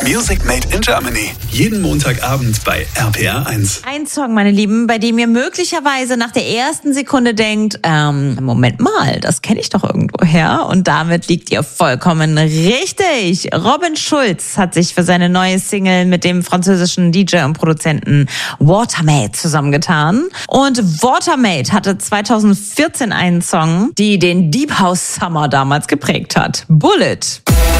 Music Made in Germany. Jeden Montagabend bei RPR 1. Ein Song, meine Lieben, bei dem ihr möglicherweise nach der ersten Sekunde denkt, Moment mal, das kenne ich doch irgendwo her. Und damit liegt ihr vollkommen richtig. Robin Schulz hat sich für seine neue Single mit dem französischen DJ und Produzenten Watermaid zusammengetan. Und Watermaid hatte 2014 einen Song, die den Deep House Summer damals geprägt hat. Bullet.